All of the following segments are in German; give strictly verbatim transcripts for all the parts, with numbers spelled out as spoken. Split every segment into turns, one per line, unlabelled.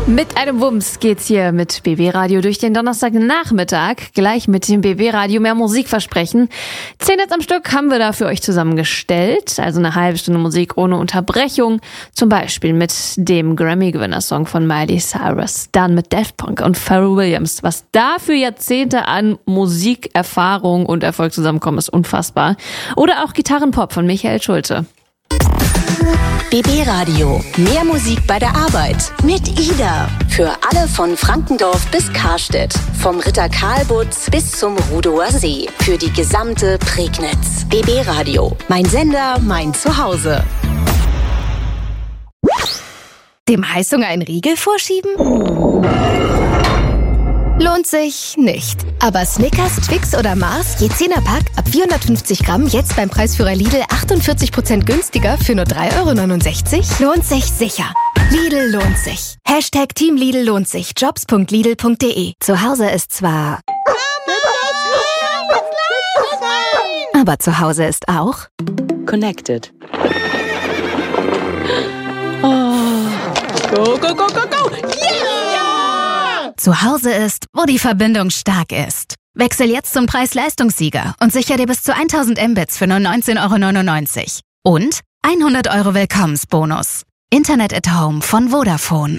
Mit einem Wumms geht's hier mit B B Radio durch den Donnerstagnachmittag. Gleich mit dem B B Radio mehr Musik versprechen. Zehn Hits am Stück haben wir da für euch zusammengestellt. Also eine halbe Stunde Musik ohne Unterbrechung. Zum Beispiel mit dem Grammy-Gewinnersong von Miley Cyrus. Dann mit Daft Punk und Pharrell Williams. Was da für Jahrzehnte an Musikerfahrung und Erfolg zusammenkommen, ist unfassbar. Oder auch Gitarrenpop von Michael Schulte.
B B Radio. Mehr Musik bei der Arbeit. Mit Ida. Für alle von Frankendorf bis Karstedt. Vom Ritter Karlbutz bis zum Rudower See. Für die gesamte Prignitz. B B Radio. Mein Sender, mein Zuhause.
Dem Heißhunger einen Riegel vorschieben? Lohnt sich nicht. Aber Snickers, Twix oder Mars, je zehner Pack, ab vierhundertfünfzig Gramm, jetzt beim Preisführer Lidl achtundvierzig Prozent günstiger für nur drei Euro neunundsechzig? Lohnt sich sicher. Lidl lohnt sich. Hashtag Team Lidl lohnt sich. Jobs punkt lidl punkt de. Zu Hause ist zwar... aber zu Hause ist auch...
Connected.
Oh. Go, go, go, go, go! Yeah!
Zu Hause ist, wo die Verbindung stark ist. Wechsel jetzt zum Preis-Leistungssieger und sicher dir bis zu tausend Mbits für nur neunzehn Euro neunundneunzig. Und hundert Euro Willkommensbonus. Internet at Home von Vodafone.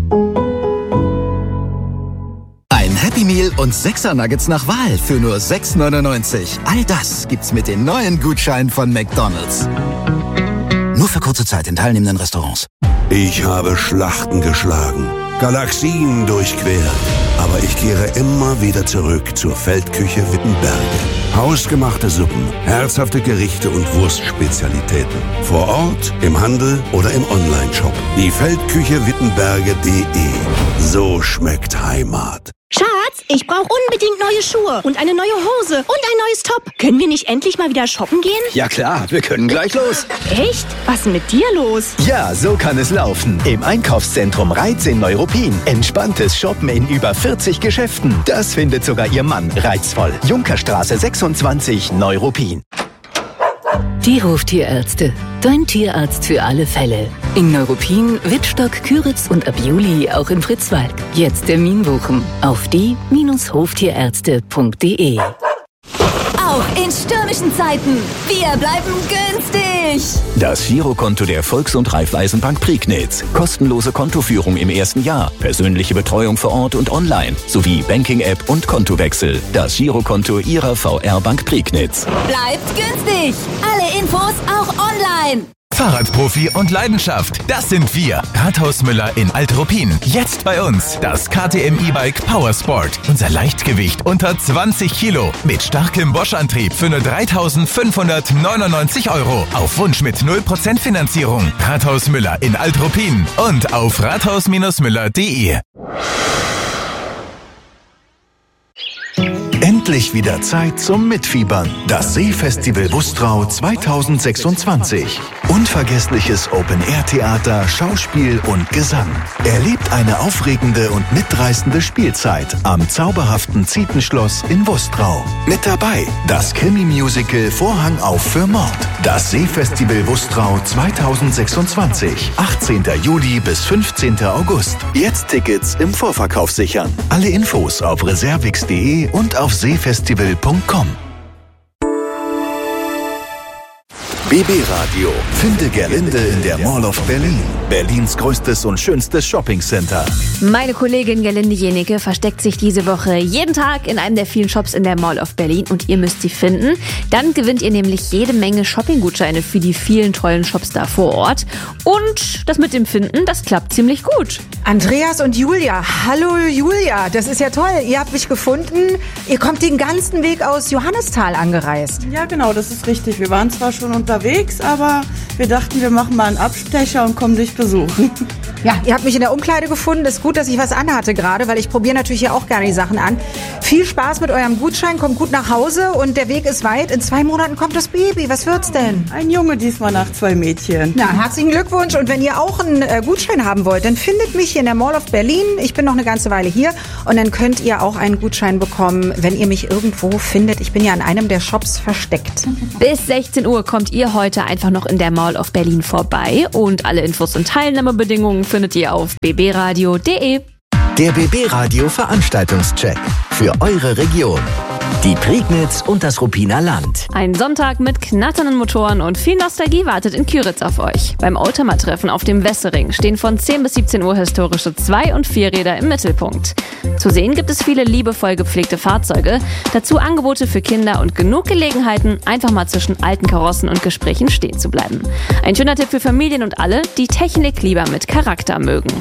Ein Happy Meal und Sechser Nuggets nach Wahl für nur sechs neunundneunzig. All das gibt's mit den neuen Gutscheinen von McDonald's. Nur für kurze Zeit in teilnehmenden Restaurants.
Ich habe Schlachten geschlagen, Galaxien durchquert, aber ich kehre immer wieder zurück zur Feldküche Wittenberge. Hausgemachte Suppen, herzhafte Gerichte und Wurstspezialitäten. Vor Ort, im Handel oder im Onlineshop. Die Feldküche Wittenberge punkt de. So schmeckt Heimat.
Schatz, ich brauche unbedingt neue Schuhe und eine neue Hose und ein neues Top. Können wir nicht endlich mal wieder shoppen gehen?
Ja klar, wir können gleich los.
Echt? Was ist denn mit dir los?
Ja, so kann es laufen. Im Einkaufszentrum Reiz in Neuruppin. Entspanntes Shoppen in über vierzig Geschäften. Das findet sogar Ihr Mann reizvoll. Junkerstraße sechsundzwanzig, Neuruppin.
Die Hoftierärzte. Dein Tierarzt für alle Fälle. In Neuruppin, Wittstock, Küritz und ab Juli auch in Fritzwalk. Jetzt Termin buchen auf die Hoftierärzte punkt de.
Auch in stürmischen Zeiten. Wir bleiben günstig.
Das Girokonto der Volks- und Raiffeisenbank Prignitz. Kostenlose Kontoführung im ersten Jahr. Persönliche Betreuung vor Ort und online. Sowie Banking-App und Kontowechsel. Das Girokonto Ihrer V R-Bank Prignitz.
Bleibt günstig. Alle Infos auch online.
Fahrradprofi und Leidenschaft, das sind wir. Rathaus Müller in Alt-Ruppin. Jetzt bei uns das K T M E-Bike Powersport. Unser Leichtgewicht unter zwanzig Kilo. Mit starkem Bosch-Antrieb für nur dreitausendfünfhundertneunundneunzig Euro. Auf Wunsch mit null Prozent Finanzierung. Rathaus Müller in Alt-Ruppin und auf rathaus Müller punkt de.
Endlich wieder Zeit zum Mitfiebern. Das Seefestival Wustrau zweitausendsechsundzwanzig. Unvergessliches Open-Air-Theater, Schauspiel und Gesang. Erlebt eine aufregende und mitreißende Spielzeit am zauberhaften Zietenschloss in Wustrau. Mit dabei das Krimi-Musical Vorhang auf für Mord. Das Seefestival Wustrau zweitausendsechsundzwanzig. achtzehnter Juli bis fünfzehnter August. Jetzt Tickets im Vorverkauf sichern. Alle Infos auf reservix punkt de und auf seefestival punkt com. B B Radio. Finde Gerlinde in der Mall of Berlin. Berlins größtes und schönstes Shoppingcenter.
Meine Kollegin Gerlinde Jenecke versteckt sich diese Woche jeden Tag in einem der vielen Shops in der Mall of Berlin und ihr müsst sie finden. Dann gewinnt ihr nämlich jede Menge Shoppinggutscheine für die vielen tollen Shops da vor Ort. Und das mit dem Finden, das klappt ziemlich gut.
Andreas und Julia. Hallo Julia, das ist ja toll. Ihr habt mich gefunden. Ihr kommt den ganzen Weg aus Johannisthal angereist.
Ja genau, das ist richtig. Wir waren zwar schon unterwegs, aber wir dachten, wir machen mal einen Abstecher und kommen dich besuchen.
Ja, ihr habt mich in der Umkleide gefunden. Ist gut, dass ich was anhatte gerade, weil ich probiere natürlich hier auch gerne die Sachen an. Viel Spaß mit eurem Gutschein, kommt gut nach Hause und der Weg ist weit. In zwei Monaten kommt das Baby. Was wird's denn?
Ein Junge diesmal nach zwei Mädchen.
Na, herzlichen Glückwunsch. Und wenn ihr auch einen äh, Gutschein haben wollt, dann findet mich hier in der Mall of Berlin. Ich bin noch eine ganze Weile hier und dann könnt ihr auch einen Gutschein bekommen, wenn ihr mich irgendwo findet. Ich bin ja an einem der Shops versteckt.
Bis sechzehn Uhr kommt ihr heute einfach noch in der Mall of Berlin vorbei und alle Infos und Teilnahmebedingungen findet ihr auf b b radio punkt d e.
Der B B Radio Veranstaltungscheck für eure Region. Die Prignitz und das Ruppiner Land.
Ein Sonntag mit knatternden Motoren und viel Nostalgie wartet in Küritz auf euch. Beim Oldtimer-Treffen auf dem Wessering stehen von zehn bis siebzehn Uhr historische Zwei- und Vierräder im Mittelpunkt. Zu sehen gibt es viele liebevoll gepflegte Fahrzeuge, dazu Angebote für Kinder und genug Gelegenheiten, einfach mal zwischen alten Karossen und Gesprächen stehen zu bleiben. Ein schöner Tipp für Familien und alle, die Technik lieber mit Charakter mögen.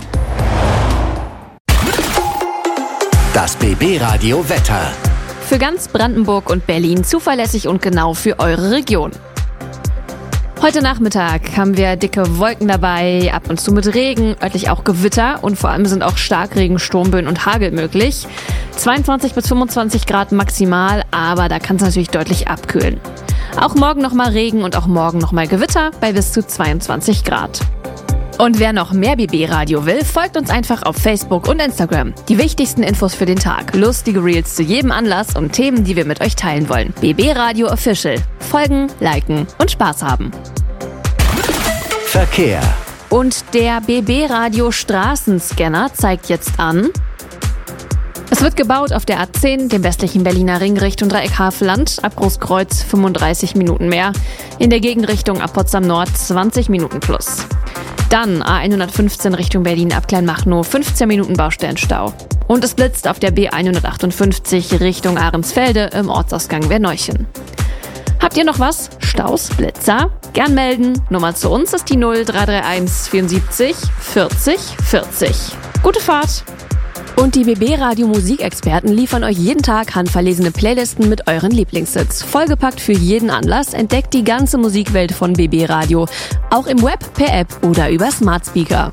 Das B B Radio Wetter.
Für ganz Brandenburg und Berlin zuverlässig und genau für eure Region. Heute Nachmittag haben wir dicke Wolken dabei, ab und zu mit Regen, örtlich auch Gewitter und vor allem sind auch Starkregen, Sturmböen und Hagel möglich. zweiundzwanzig bis fünfundzwanzig Grad maximal, aber da kann es natürlich deutlich abkühlen. Auch morgen nochmal Regen und auch morgen nochmal Gewitter bei bis zu zweiundzwanzig Grad. Und wer noch mehr B B-Radio will, folgt uns einfach auf Facebook und Instagram. Die wichtigsten Infos für den Tag, lustige Reels zu jedem Anlass und Themen, die wir mit euch teilen wollen. B B-Radio Official. Folgen, liken und Spaß haben.
Verkehr.
Und der B B-Radio Straßenscanner zeigt jetzt an: Es wird gebaut auf der A zehn, dem westlichen Berliner Ring Richtung Dreieck Havelland, ab Großkreuz fünfunddreißig Minuten mehr. In der Gegenrichtung ab Potsdam Nord zwanzig Minuten plus. Dann A hundertfünfzehn Richtung Berlin ab Kleinmachnow, fünfzehn Minuten Baustellenstau. Und es blitzt auf der B hundertachtundfünfzig Richtung Ahrensfelde im Ortsausgang Werneuchen. Habt ihr noch was? Staus, Blitzer? Gern melden. Nummer zu uns ist die null drei drei eins vierundsiebzig vierzig vierzig. Gute Fahrt! Und die B B-Radio-Musikexperten liefern euch jeden Tag handverlesene Playlisten mit euren Lieblingshits. Vollgepackt für jeden Anlass, entdeckt die ganze Musikwelt von B B-Radio. Auch im Web, per App oder über Smart Speaker.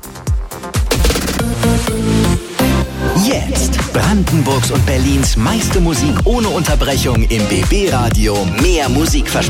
Jetzt Brandenburgs und Berlins meiste Musik ohne Unterbrechung im B B-Radio. Mehr Musik versprechen.